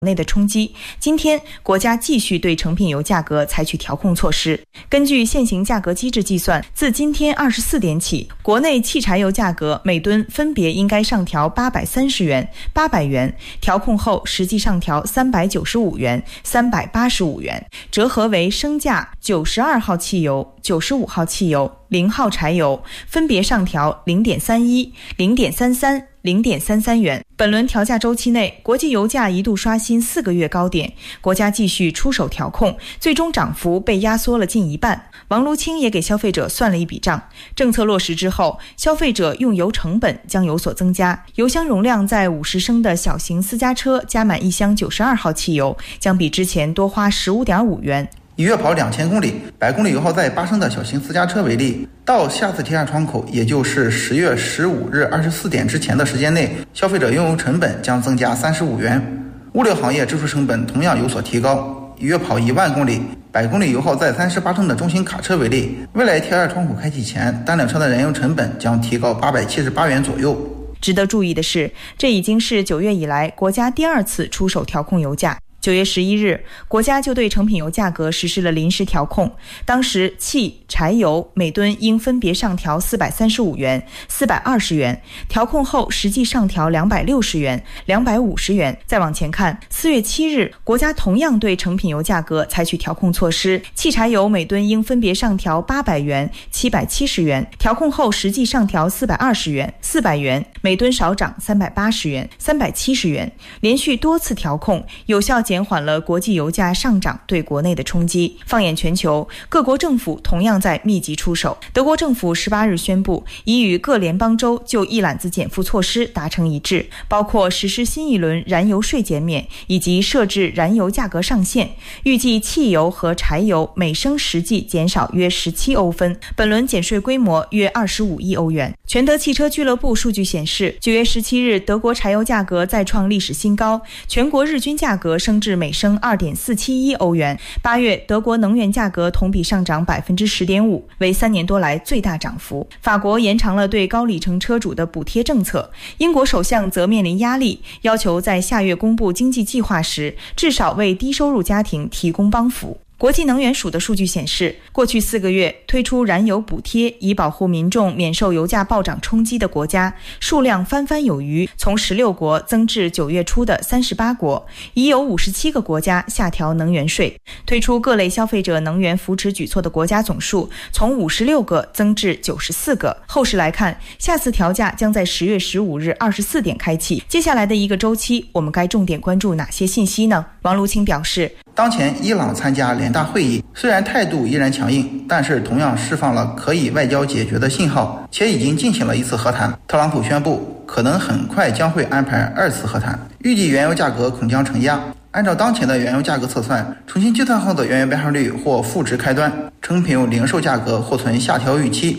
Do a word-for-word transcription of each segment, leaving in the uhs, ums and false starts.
内的冲击，今天国家继续对成品油价格采取调控措施。根据现行价格机制计算，自今天二十四点起，国内汽柴油价格每吨分别应该上调八百三十元、八百元，调控后实际上调三百九十五元、三百八十五元，折合为升价九十二号汽油、九十五号汽油、零号柴油分别上调零点三一、零点三三、零点三三元。本轮调价周期内，国际油价一度刷新四个月高点，国家继续出手调控，最终涨幅被压缩了近一半。王卢清也给消费者算了一笔账，政策落实之后，消费者用油成本将有所增加。油箱容量在五十升的小型私家车加满一箱九十二号汽油，将比之前多花十五点五元。 以月跑两千公里、百公里油耗在八升的小型私家车为例，到下次贴价窗口，也就是十月十五日二十四点之前的时间内，消费者用油成本将增加三十五元。物流行业支出成本同样有所提高。以月跑一万公里、百公里油耗在三十八升的中型卡车为例，未来贴价窗口开启前，单辆车的燃油成本将提高八百七十八元左右。 值得注意的是，这已经是九月以来国家第二次出手调控油价。九月十一日，国家就对成品油价格实施了临时调控，当时汽、柴油每吨应分别上调四百三十五元、四百二十元，调控后实际上调两百六十元、两百五十元。再往前看，四月七日，国家同样对成品油价格采取调控措施，汽柴油每吨应分别上调八百元、七百七十元，调控后实际上调四百二十元、四百元，每吨少涨三百八十元、三百七十元。连续多次调控，有效减缓了国际油价上涨对国内的冲击。放眼全球，各国政府同样在密集出手。德国政府十八日宣布，已与各联邦州就一揽子减负措施达成一致，包括实施新一轮燃油税减免以及设置燃油价格上限，预计汽油和柴油每升实际减少约十七欧分，本轮减税规模约二十五亿欧元。全德汽车俱乐部数据显示，九月十七日，德国柴油价格再创历史新高，全国日均价格升至每升 二点四七一欧元。八月，德国能源价格同比上涨 百分之十点五， 为三年多来最大涨幅。法国延长了对高里程车主的补贴政策，英国首相则面临压力，要求在下月公布经济计划时，至少为低收入家庭提供帮扶。国际能源署的数据显示，过去四个月推出燃油补贴以保护民众免受油价暴涨冲击的国家数量翻番有余，从十六国增至九月初的三十八国，已有五十七个国家下调能源税。推出各类消费者能源扶持举措的国家总数从五十六个增至九十四个。后市来看，下次调价将在十月十五日二十四点开启。接下来的一个周期，我们该重点关注哪些信息呢？王卢清表示， 当前伊朗参加联大会议，虽然态度依然强硬，但是同样释放了可以外交解决的信号，且已经进行了一次和谈。特朗普宣布，可能很快将会安排二次和谈，预计原油价格恐将承压。按照当前的原油价格测算，重新计算后的原油标准率或负值开端，成品油零售价格或存下调预期。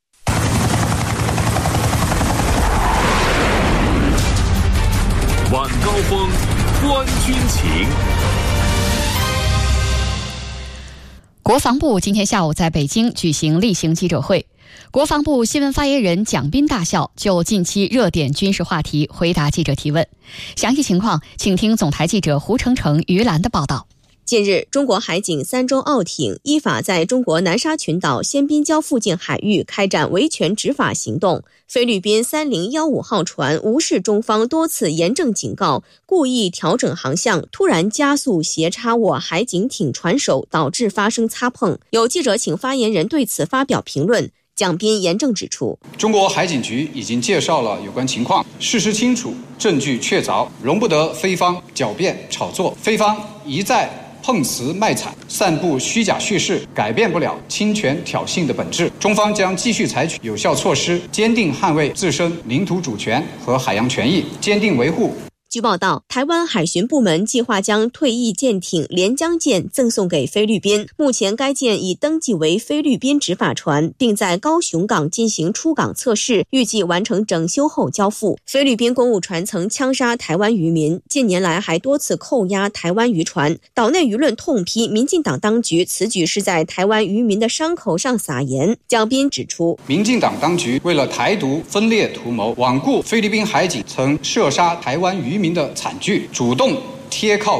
晚高峰，观军情。 国防部今天下午在北京举行例行记者会，国防部新闻发言人蒋斌大校就近期热点军事话题回答记者提问。详细情况，请听总台记者胡成成、于兰的报道。 近日，中国海警三艘澳艇依法在中国南沙群岛仙宾礁附近海域开展维权执法行动。菲律宾三零一五号船无视中方多次严正警告，故意调整航向，突然加速斜插我海警艇船首，导致发生擦碰。有记者请发言人对此发表评论。蒋斌严正指出， 中国海警局已经介绍了有关情况，事实清楚，证据确凿，容不得菲方狡辩炒作。菲方一再碰瓷卖惨，散布虚假叙事，改变不了侵权挑衅的本质。中方将继续采取有效措施，坚定捍卫自身领土主权和海洋权益，坚定维护。 据报道，台湾海巡部门计划将退役舰艇连江舰赠送给菲律宾，目前该舰已登记为菲律宾执法船，并在高雄港进行出港测试，预计完成整修后交付。菲律宾公务船曾枪杀台湾渔民，近年来还多次扣押台湾渔船，岛内舆论痛批民进党当局此举是在台湾渔民的伤口上撒盐。蒋斌指出， 民进党当局为了台独分裂图谋，罔顾菲律宾海警曾射杀台湾渔民民的惨剧，主动贴靠